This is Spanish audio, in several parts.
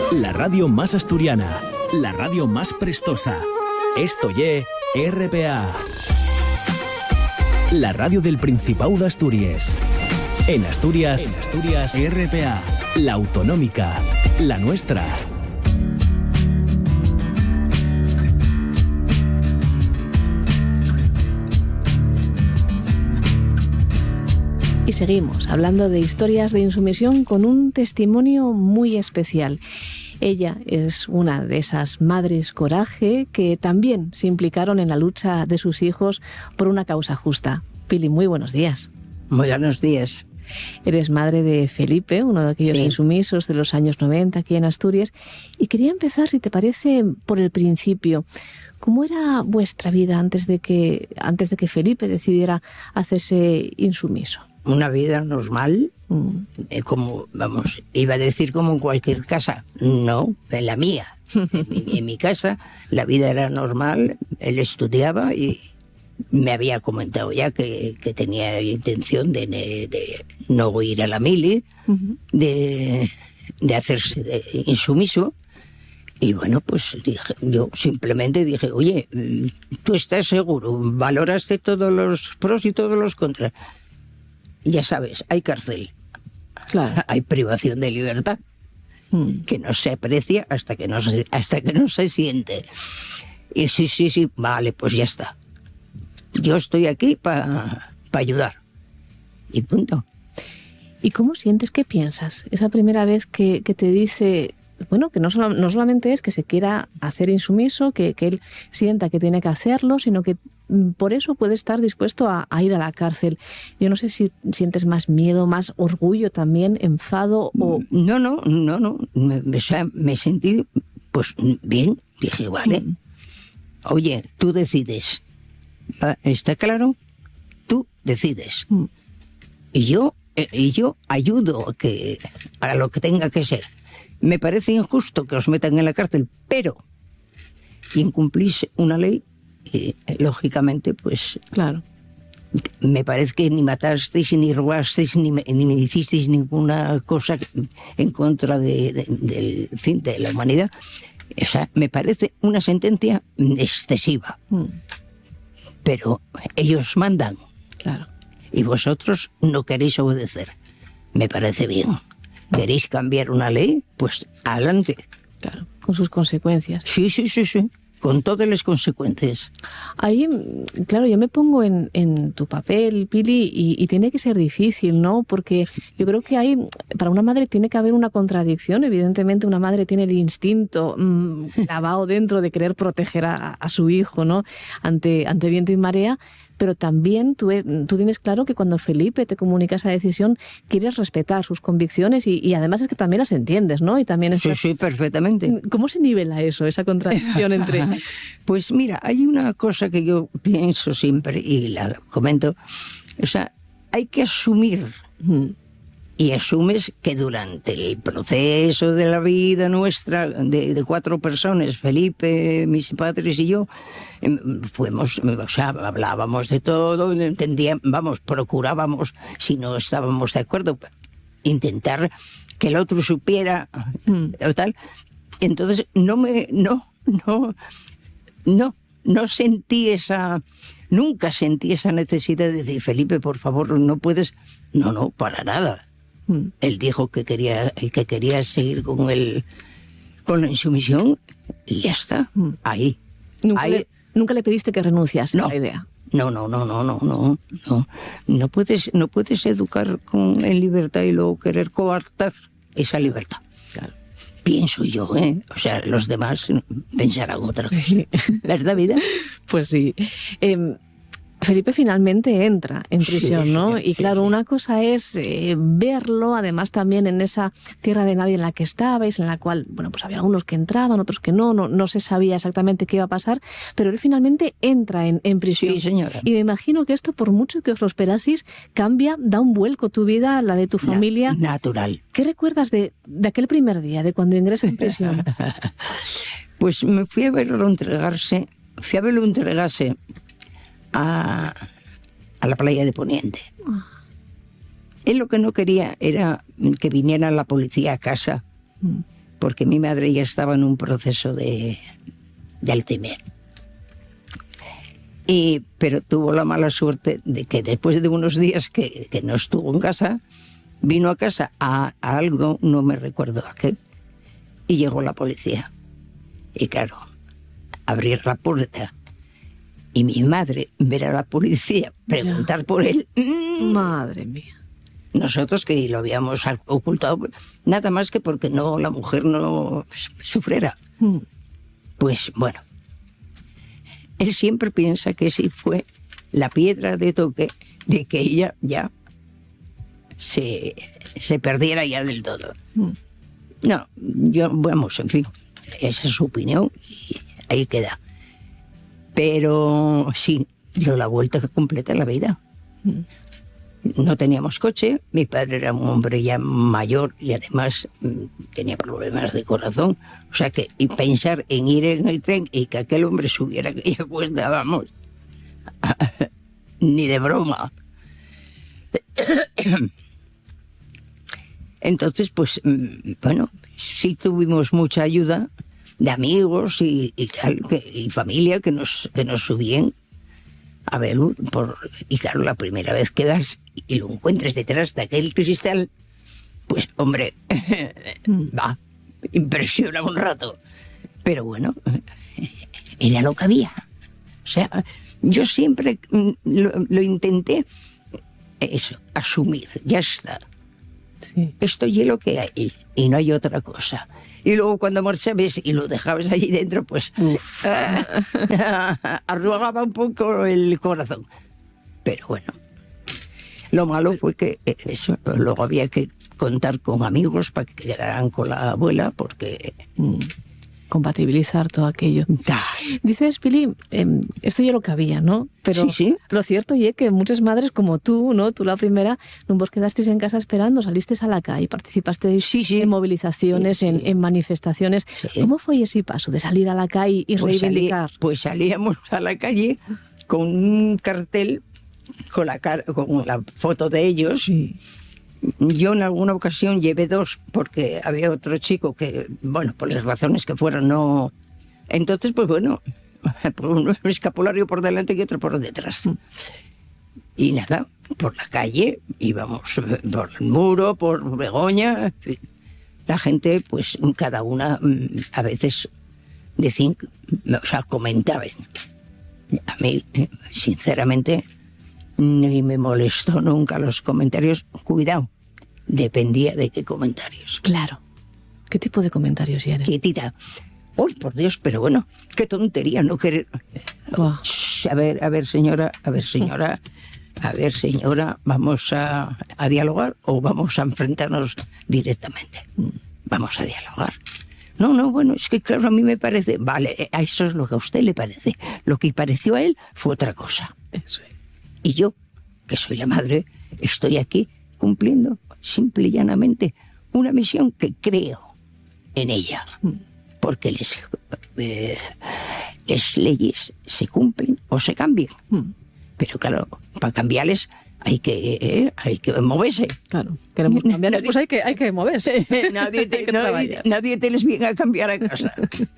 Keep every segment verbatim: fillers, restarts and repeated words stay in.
La radio más asturiana, la radio más prestosa. Esto ye R P A. La radio del Principado de Asturias. En Asturias, en Asturias, R P A, la autonómica, la nuestra. Y seguimos hablando de historias de insumisión con un testimonio muy especial. Ella es una de esas madres coraje que también se implicaron en la lucha de sus hijos por una causa justa. Pili, muy buenos días. Muy buenos días. Eres madre de Felipe, uno de aquellos sí. insumisos de los años noventa aquí en Asturias. Y quería empezar, si te parece, por el principio. ¿Cómo era vuestra vida antes de que, antes de que Felipe decidiera hacerse insumiso? Una vida normal, mm. eh, como, vamos, iba a decir como en cualquier casa. No, en la mía. En mi, en mi casa la vida era normal, él estudiaba y me había comentado ya que, que tenía intención de, de no ir a la mili, uh-huh. de, de hacerse de insumiso. Y bueno, pues dije, yo simplemente dije, oye, ¿tú estás seguro? ¿Valoraste todos los pros y todos los contras? Ya sabes, hay cárcel, claro. Hay privación de libertad, hmm. que no se aprecia hasta que no se, hasta que no se siente. Y sí, sí, sí, vale, pues ya está. Yo estoy aquí para pa ayudar. Y punto. ¿Y cómo sientes, qué piensas? Esa primera vez que, que te dice, bueno, que no, solo, no solamente es que se quiera hacer insumiso, que, que él sienta que tiene que hacerlo, sino que por eso puede estar dispuesto a, a ir a la cárcel. Yo no sé si sientes más miedo, más orgullo también, enfado o... No, no, no, no. Me, o sea, me sentí, pues, bien. Dije, vale. Mm. Oye, tú decides. ¿Está claro? Tú decides. Mm. Y yo, y yo ayudo a, que, a lo que tenga que ser. Me parece injusto que os metan en la cárcel, pero incumplís una ley. Y, lógicamente, pues... Claro. Me parece que ni matasteis, ni robasteis, ni, ni hicisteis ninguna cosa en contra de, de, del fin de la humanidad. O sea, me parece una sentencia excesiva. Mm. Pero ellos mandan. Claro. Y vosotros no queréis obedecer. Me parece bien. ¿Queréis cambiar una ley? Pues adelante. Claro, con sus consecuencias. Sí, sí, sí, sí. Con todas las consecuencias. Ahí, claro, yo me pongo en, en tu papel, Pili, y, y tiene que ser difícil, ¿no? Porque yo creo que hay, para una madre tiene que haber una contradicción. Evidentemente una madre tiene el instinto mmm, lavado dentro de querer proteger a, a su hijo, ¿no? Ante, ante viento y marea. Pero también tú, tú tienes claro que cuando Felipe te comunica esa decisión, quieres respetar sus convicciones y, y además es que también las entiendes, ¿no? Y también estás... Sí, sí, perfectamente. ¿Cómo se nivela eso, esa contradicción entre...? Pues mira, hay una cosa que yo pienso siempre y la comento. O sea, hay que asumir... Hmm. Y asumes que durante el proceso de la vida nuestra, de, de cuatro personas, Felipe, mis padres y yo, fuimos, o sea, hablábamos de todo, entendíamos, vamos, procurábamos, si no estábamos de acuerdo, intentar que el otro supiera mm. o tal. Entonces, no me, no, no, no, no sentí esa, nunca sentí esa necesidad de decir, Felipe, por favor, no puedes, no, no, para nada. Mm. Él dijo que quería, que quería seguir con el, con la insumisión y ya está, mm. ahí. ¿Nunca, ahí. Le, ¿Nunca le pediste que renunciase no, a esa idea? No, no, no, no, no, no, no. No puedes, no puedes educar con, en libertad y luego querer coartar esa libertad. Claro. Pienso yo, ¿eh? O sea, los demás pensarán otra cosa. Sí. ¿Verdad, vida? Pues sí. Eh, Felipe finalmente entra en prisión, sí, ¿no? Sí, y claro, sí, una cosa es eh, verlo, además también en esa tierra de nadie en la que estabais, en la cual, bueno, pues había algunos que entraban, otros que no, no, no se sabía exactamente qué iba a pasar, pero él finalmente entra en, en prisión. Sí, señora. Y me imagino que esto, por mucho que os lo esperaseis, cambia, da un vuelco tu vida, la de tu familia. Na- natural. ¿Qué recuerdas de, de aquel primer día, de cuando ingresas en prisión? Pues me fui a verlo entregarse, fui a verlo entregarse A, a la playa de Poniente. Él lo que no quería era que viniera la policía a casa, porque mi madre ya estaba en un proceso de, de Alzheimer. Y, pero tuvo la mala suerte de que después de unos días que, que no estuvo en casa, vino a casa a, a algo, no me recuerdo a qué, y llegó la policía. Y claro, abrir la puerta y mi madre ver a la policía preguntar ya. por él. Mmm, Madre mía. Nosotros que lo habíamos ocultado, nada más que porque no la mujer no sufriera. Mm. Pues bueno, él siempre piensa que sí fue la piedra de toque de que ella ya se, se perdiera ya del todo. Mm. No, yo, vamos, en fin, esa es su opinión y ahí queda. Pero sí, dio la vuelta completa a la vida. Mm. No teníamos coche, mi padre era un hombre ya mayor y además tenía problemas de corazón. O sea que y pensar en ir en el tren y que aquel hombre subiera aquella cuesta, vamos, ni de broma. Entonces, pues, bueno, sí tuvimos mucha ayuda de amigos y, y tal, que, y familia que nos, que nos subían a ver, por, y claro, la primera vez que vas y lo encuentres detrás de aquel cristal, pues, hombre, va, impresiona un rato. Pero bueno, era lo que había. O sea, yo siempre lo, lo intenté, eso, asumir, ya está. Sí. Esto es lo que hay y no hay otra cosa. Y luego cuando marchabas y lo dejabas allí dentro, pues ah, arrugaba un poco el corazón. Pero bueno, lo malo fue que eso, luego había que contar con amigos para que quedaran con la abuela, porque... Mm. compatibilizar todo aquello. Ah. Dices, Pili, eh, esto ya lo que había, ¿no? Pero sí, sí. Lo cierto es que muchas madres como tú, ¿no? Tú la primera, no vos quedasteis en casa esperando, salisteis a la calle, participasteis sí, sí. en movilizaciones, sí, sí. En, en manifestaciones. Sí. ¿Cómo fue ese paso de salir a la calle y pues reivindicar? Salí, pues salíamos a la calle con un cartel con la, cara, con la foto de ellos. Sí. Yo en alguna ocasión llevé dos porque había otro chico que, bueno, por las razones que fueron, no... Entonces, pues bueno, un escapulario por delante y otro por detrás. Y nada, por la calle, íbamos por el muro, por Begoña, en fin. La gente, pues cada una, a veces decían, o sea, comentaban. A mí, sinceramente... ni me molestó nunca los comentarios. Cuidado, dependía de qué comentarios. Claro. ¿Qué tipo de comentarios eran? Quietita. Uy, por Dios, pero bueno, qué tontería no querer... Wow. A ver, a ver, señora, a ver, señora, a ver, señora, ¿vamos a, a dialogar o vamos a enfrentarnos directamente? Vamos a dialogar. No, no, bueno, es que claro, a mí me parece... Vale, a eso es lo que a usted le parece. Lo que pareció a él fue otra cosa. Eso es. Y yo, que soy la madre, estoy aquí cumpliendo simple y llanamente una misión que creo en ella. Porque les, eh, las leyes se cumplen o se cambian. Pero claro, para cambiarles hay que, eh, hay que moverse. Claro, queremos cambiarles, pues hay que, hay que moverse. nadie, te, nadie, nadie te les viene a cambiar a casa.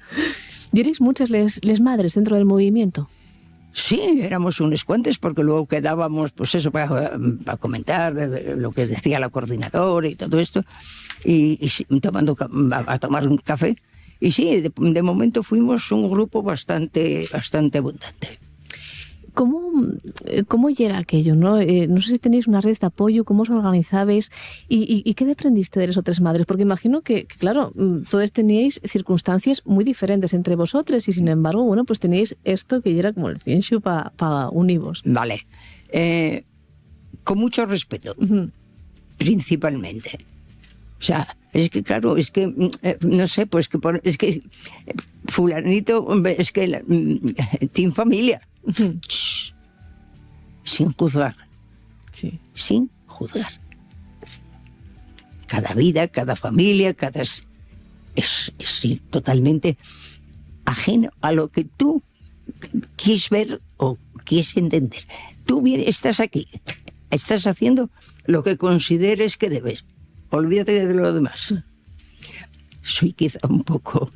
¿Y erais muchas les, les madres dentro del movimiento? Sí, éramos unos cuantos porque luego quedábamos, pues eso, para, para comentar lo que decía la coordinadora y todo esto, y, y tomando a, a tomar un café. Y sí, de, de momento fuimos un grupo bastante, bastante abundante. ¿Cómo, cómo era aquello? ¿No? Eh, no sé si tenéis una red de apoyo, cómo os organizabais y, y, y qué aprendiste de las otras madres, porque imagino que, que, claro, todos teníais circunstancias muy diferentes entre vosotros y sin embargo, bueno, pues tenéis esto que era como el fienshu para pa univos. Vale, eh, con mucho respeto, uh-huh. principalmente. O sea, es que claro, es que, eh, no sé, pues que por, es que fulanito, es que la, tiene familia. Uh-huh. Shh, sin juzgar. Sí. Sin juzgar. Cada vida, cada familia, cada es, es, es totalmente ajeno a lo que tú quieres ver o quieres entender. Tú bien, estás aquí, estás haciendo lo que consideres que debes. Olvídate de lo demás. soy quizá un poco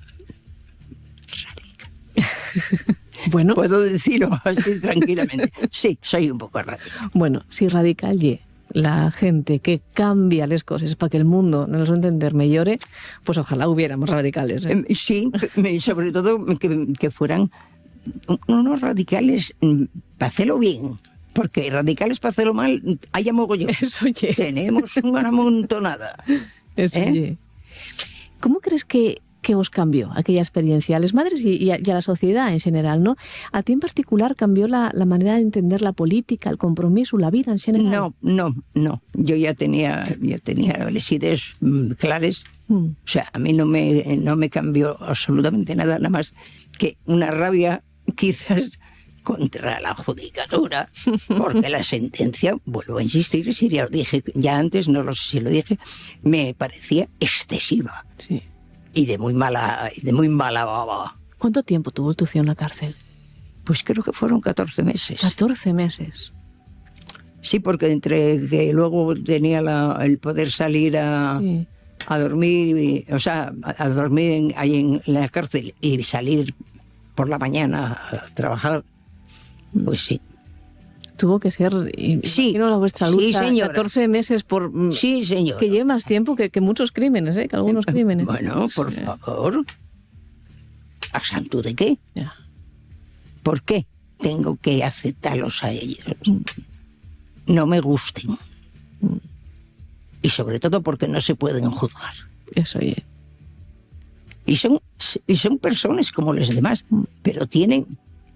radical. Bueno. Puedo decirlo así tranquilamente. Sí, soy un poco radical. Bueno, si radical ye la gente que cambia las cosas para que el mundo, no nos va a entender, me llore, pues ojalá hubiéramos radicales. ¿eh? Sí, y sobre todo que, que fueran unos radicales para hacerlo bien. Porque radicales para hacerlo mal, haya mogollón. Eso ye. Tenemos una montonada. Eso ¿eh? ye. ¿Cómo crees que, que os cambió aquella experiencia? A las madres y, y, a, y a la sociedad en general, ¿no? A ti en particular cambió la, la manera de entender la política, el compromiso, la vida en general. No, no, no. Yo ya tenía, ya tenía las ideas claras. Mm. O sea, a mí no me, no me cambió absolutamente nada, nada más que una rabia quizás contra la judicatura, porque la sentencia, vuelvo a insistir, si ya lo dije ya antes, no lo sé si lo dije, me parecía excesiva. Sí. Y de muy mala, de muy mala baba. ¿Cuánto tiempo tuvo tu tío en la cárcel? Pues creo que fueron catorce meses. catorce meses. Sí, porque entre que luego tenía la, el poder salir a, sí. a dormir, y, o sea, a, a dormir en, ahí en la cárcel y salir por la mañana a trabajar, pues sí. Tuvo que ser, sí, la vuestra lucha, sí, catorce meses por... Sí, señor. Que lleve más tiempo que, que muchos crímenes, ¿eh? Que algunos crímenes. Bueno, por sí. favor. ¿A santo de qué? Ya. ¿Por qué tengo que aceptarlos a ellos? Mm. No me gusten. Mm. Y sobre todo porque no se pueden juzgar. Eso, oye. Y son, y son personas como los demás, mm. pero tienen